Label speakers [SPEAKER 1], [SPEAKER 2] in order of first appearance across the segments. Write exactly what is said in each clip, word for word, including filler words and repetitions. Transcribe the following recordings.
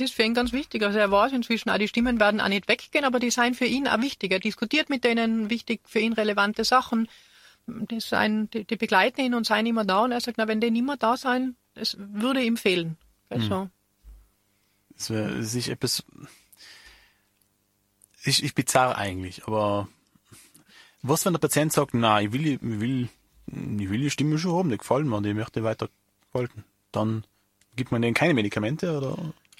[SPEAKER 1] ist für ihn ganz wichtig. Also er weiß inzwischen auch, die Stimmen werden auch nicht weggehen, aber die seien für ihn auch wichtig. Er diskutiert mit denen wichtig, für ihn relevante Sachen. Das seien, die, die begleiten ihn und seien immer da. Und er sagt, na, wenn die nicht mehr da sein, es würde ihm fehlen. Also.
[SPEAKER 2] Das ist etwas, ich, ich bizarr eigentlich, aber was, wenn der Patient sagt, na, ich will, ich will, ich will die Stimme schon haben, die gefallen mir und ich möchte weiter folgen, dann gibt man denen keine Medikamente, oder?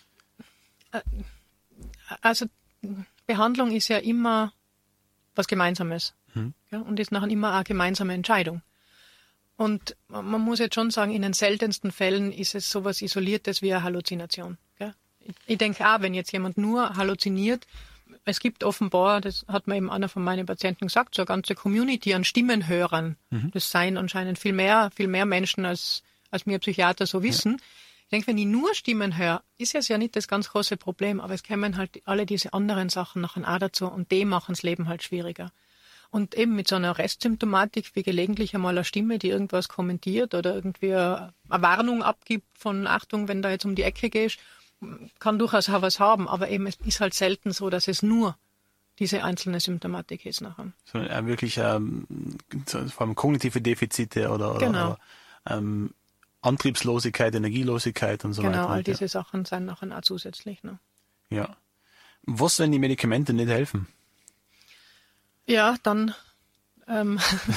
[SPEAKER 1] Also, Behandlung ist ja immer was Gemeinsames. Hm. Ja, und ist nachher immer eine gemeinsame Entscheidung. Und man muss jetzt schon sagen, in den seltensten Fällen ist es sowas Isoliertes wie eine Halluzination. Ja? Ich, ich denke auch, wenn jetzt jemand nur halluziniert, es gibt offenbar, das hat mir eben einer von meinen Patienten gesagt, so eine ganze Community an Stimmenhörern. Mhm. Das seien anscheinend viel mehr, viel mehr Menschen, als, als wir Psychiater so wissen. Ja. Ich denke, wenn ich nur Stimmen höre, ist es ja nicht das ganz große Problem, aber es kommen halt alle diese anderen Sachen nachher auch dazu und die machen das Leben halt schwieriger. Und eben mit so einer Restsymptomatik wie gelegentlich einmal eine Stimme, die irgendwas kommentiert oder irgendwie eine Warnung abgibt von Achtung, wenn da jetzt um die Ecke gehst, kann durchaus auch was haben. Aber eben es ist halt selten so, dass es nur diese einzelne Symptomatik ist nachher.
[SPEAKER 2] Sondern wirklich ähm, vor allem kognitive Defizite oder,
[SPEAKER 1] genau.
[SPEAKER 2] oder ähm, Antriebslosigkeit, Energielosigkeit und so
[SPEAKER 1] genau,
[SPEAKER 2] weiter.
[SPEAKER 1] Genau, all diese
[SPEAKER 2] ja.
[SPEAKER 1] Sachen sind nachher auch zusätzlich. Ne?
[SPEAKER 2] Ja. Was, wenn die Medikamente nicht helfen?
[SPEAKER 1] Ja, dann, ähm,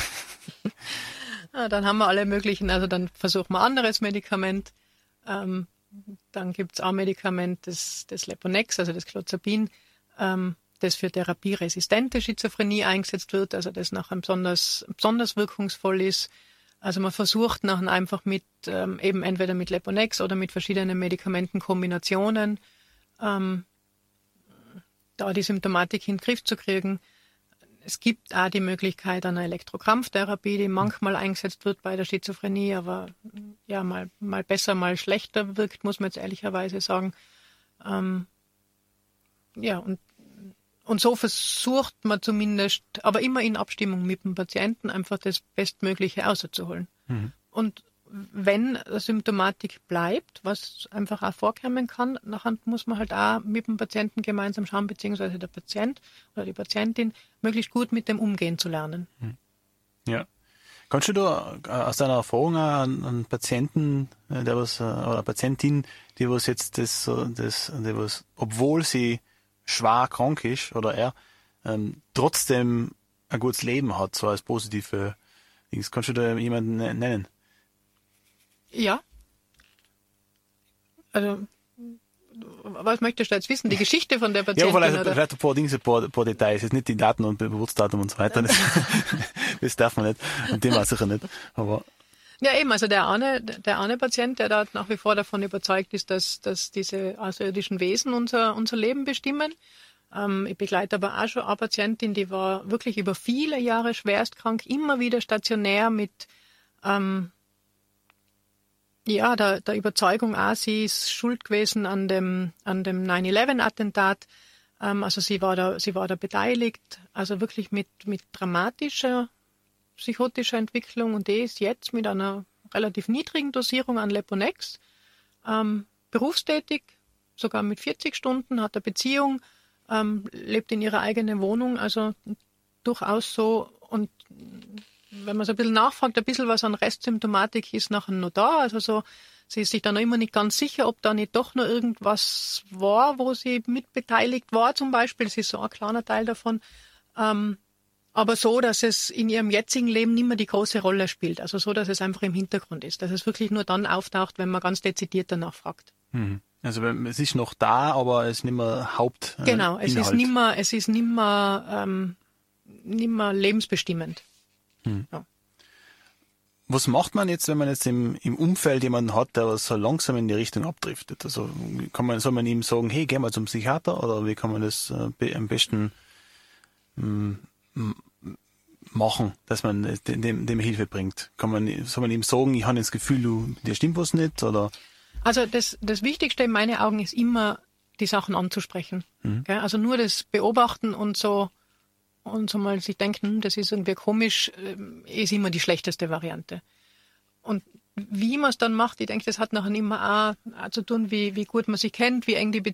[SPEAKER 1] ja, dann haben wir alle möglichen, also dann versuchen wir ein anderes Medikament. Ähm, dann gibt's auch ein Medikament, das, das Leponex, also das Clozapin, ähm, das für therapieresistente Schizophrenie eingesetzt wird, also das nachher besonders, besonders wirkungsvoll ist. Also man versucht nachher einfach mit, ähm, eben entweder mit Leponex oder mit verschiedenen Medikamentenkombinationen, ähm, da die Symptomatik in den Griff zu kriegen. Es gibt auch die Möglichkeit einer Elektrokrampftherapie, die manchmal eingesetzt wird bei der Schizophrenie, aber ja, mal, mal besser, mal schlechter wirkt, muss man jetzt ehrlicherweise sagen. Ähm, ja, und, und so versucht man zumindest, aber immer in Abstimmung mit dem Patienten, einfach das Bestmögliche rauszuholen. Mhm. Und wenn eine Symptomatik bleibt, was einfach auch vorkommen kann, nachher muss man halt auch mit dem Patienten gemeinsam schauen, beziehungsweise der Patient oder die Patientin, möglichst gut mit dem umgehen zu lernen.
[SPEAKER 2] Ja. Kannst du da aus deiner Erfahrung an, an Patienten, der was, oder Patientin, die was jetzt das, das, die was, obwohl sie schwer krank ist, oder er, ähm, trotzdem ein gutes Leben hat, so als positive Dings. Kannst du da jemanden nennen?
[SPEAKER 1] Ja. Also, was möchtest du jetzt wissen? Die Geschichte von der Patientin?
[SPEAKER 2] Ja, vielleicht, vielleicht ein paar Dinge, ein paar, ein paar Details. Jetzt nicht die Daten und Geburtsdatum und so weiter. Das, das darf man nicht. Und dem auch sicher nicht. Aber
[SPEAKER 1] ja, eben. Also der eine, der eine Patient, der da nach wie vor davon überzeugt ist, dass, dass diese außerirdischen Wesen unser, unser Leben bestimmen. Ähm, ich begleite aber auch schon eine Patientin, die war wirklich über viele Jahre schwerst krank, immer wieder stationär mit, ähm, ja, der, der Überzeugung auch, sie ist schuld gewesen an dem, an dem nine eleven Attentat. Ähm, also sie war da, sie war da beteiligt, also wirklich mit, mit dramatischer psychotischer Entwicklung, und die ist jetzt mit einer relativ niedrigen Dosierung an Leponex ähm, berufstätig, sogar mit vierzig Stunden, hat eine Beziehung, ähm, lebt in ihrer eigenen Wohnung, also durchaus so. Und wenn man so ein bisschen nachfragt, ein bisschen was an Restsymptomatik ist nachher noch da. Also so, sie ist sich dann noch immer nicht ganz sicher, ob da nicht doch noch irgendwas war, wo sie mitbeteiligt war zum Beispiel. Das ist so ein kleiner Teil davon. Ähm, aber so, dass es in ihrem jetzigen Leben nicht mehr die große Rolle spielt. Also so, dass es einfach im Hintergrund ist. Dass es wirklich nur dann auftaucht, wenn man ganz dezidiert danach fragt.
[SPEAKER 2] Mhm. Also es ist noch da, aber es ist nicht mehr Haupt. Äh,
[SPEAKER 1] genau, es
[SPEAKER 2] Inhalt.
[SPEAKER 1] ist nicht mehr, es ist nicht mehr, ähm, nicht mehr lebensbestimmend.
[SPEAKER 2] Hm.
[SPEAKER 1] Ja.
[SPEAKER 2] Was macht man jetzt, wenn man jetzt im, im Umfeld jemanden hat, der so langsam in die Richtung abdriftet? Also kann man, soll man ihm sagen, hey, geh mal zum Psychiater, oder wie kann man das äh, be, am besten m, m, machen, dass man dem, dem Hilfe bringt? Kann man, soll man ihm sagen, ich habe das Gefühl, du, dir stimmt was nicht, oder?
[SPEAKER 1] Also das, das Wichtigste in meinen Augen ist immer, die Sachen anzusprechen. Mhm. Also nur das Beobachten und so, und so mal sich denken, das ist irgendwie komisch, ist immer die schlechteste Variante. Und wie man es dann macht, ich denke, das hat nachher immer auch, auch zu tun, wie, wie gut man sich kennt, wie eng die